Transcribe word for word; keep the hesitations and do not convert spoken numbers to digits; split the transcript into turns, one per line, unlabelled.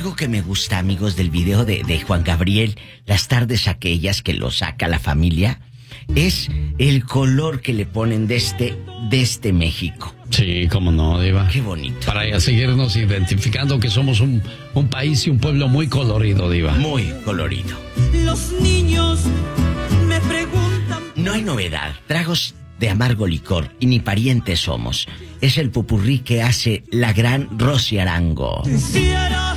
Algo que me gusta, amigos, del video de, de Juan Gabriel, las tardes aquellas que lo saca la familia, es el color que le ponen de este, de este México.
Sí, cómo no, Diva.
Qué bonito.
Para seguirnos identificando que somos un, un país y un pueblo muy colorido, Diva.
Muy colorido.
Los niños me preguntan.
No hay novedad. Tragos de amargo licor y ni parientes somos. Es el popurrí que hace la gran Rosy Arango.
Quisiera